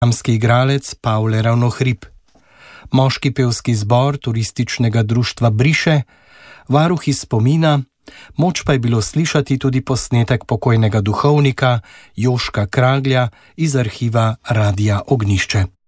Dramski igralec Pavle Ravnohrib, moški pevski zbor turističnega društva Briše, varuhi spomina, moč pa je bilo slišati tudi posnetek pokojnega duhovnika Joška Kraglja iz arhiva Radia Ognjišče.